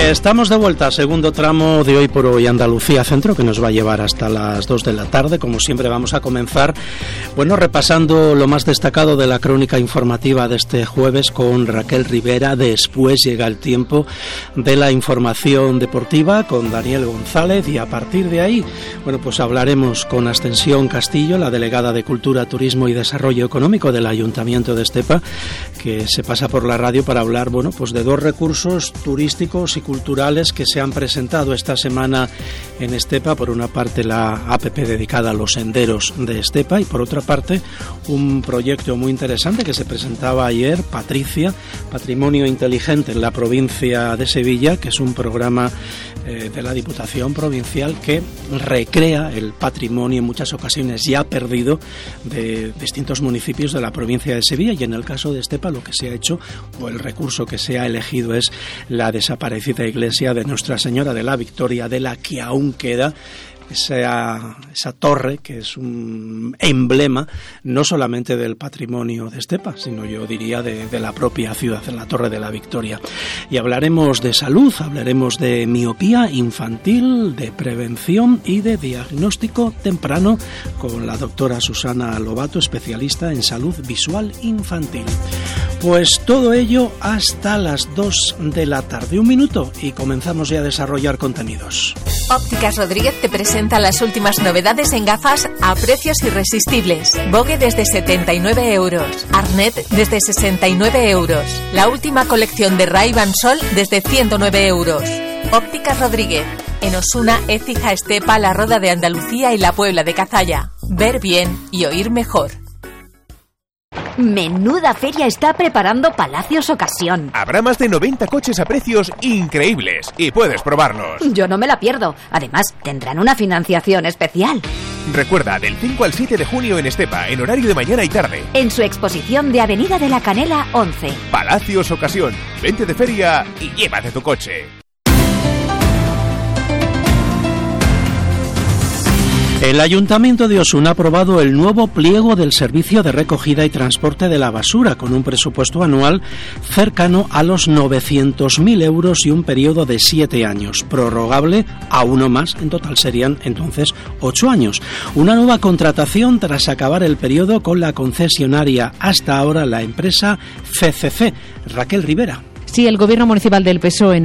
Estamos de vuelta, segundo tramo de Hoy por Hoy Andalucía Centro, que nos va a llevar hasta las 2 de la tarde. Como siempre vamos a comenzar, repasando lo más destacado de la crónica informativa de este jueves con Raquel Rivera. Después llega el tiempo de la información deportiva con Daniel González, y a partir de ahí, pues hablaremos con Ascensión Castillo, la delegada de Cultura, Turismo y Desarrollo Económico del Ayuntamiento de Estepa, que se pasa por la radio para hablar, de dos recursos turísticos y culturales que se han presentado esta semana en Estepa. Por una parte, la APP dedicada a los senderos de Estepa, y por otra parte un proyecto muy interesante que se presentaba ayer, Patricia, Patrimonio Inteligente en la provincia de Sevilla, que es un programa de la Diputación Provincial que recrea el patrimonio en muchas ocasiones ya perdido de distintos municipios de la provincia de Sevilla. Y en el caso de Estepa, lo que se ha hecho, o el recurso que se ha elegido, es la desaparecida iglesia de Nuestra Señora de la Victoria, de la que aún queda esa torre, que es un emblema no solamente del patrimonio de Estepa, sino yo diría de la propia ciudad, en la Torre de la Victoria. Y hablaremos de salud, hablaremos de miopía infantil, de prevención y de diagnóstico temprano con la doctora Susana Lobato, especialista en salud visual infantil. Pues todo ello hasta las 2 de la tarde. Un minuto y comenzamos ya a desarrollar contenidos. Ópticas Rodríguez te presenta las últimas novedades en gafas a precios irresistibles. Vogue desde 79 euros. Arnet desde 69 euros. La última colección de Ray-Ban Sol desde 109 euros. Ópticas Rodríguez. En Osuna, Écija, Estepa, La Roda de Andalucía y la Puebla de Cazalla. Ver bien y oír mejor. Menuda feria está preparando Palacios Ocasión. Habrá más de 90 coches a precios increíbles y puedes probarlos. Yo no me la pierdo. Además, tendrán una financiación especial. Recuerda, del 5 al 7 de junio en Estepa, en horario de mañana y tarde. En su exposición de Avenida de la Canela 11. Palacios Ocasión. Vente de feria y llévate tu coche. El Ayuntamiento de Osuna ha aprobado el nuevo pliego del servicio de recogida y transporte de la basura, con un presupuesto anual cercano a los 900.000 euros y un periodo de 7 años, prorrogable a uno más. En total serían entonces 8 años. Una nueva contratación tras acabar el periodo con la concesionaria hasta ahora, la empresa CCC. Raquel Rivera. Sí, el Gobierno Municipal del PSOE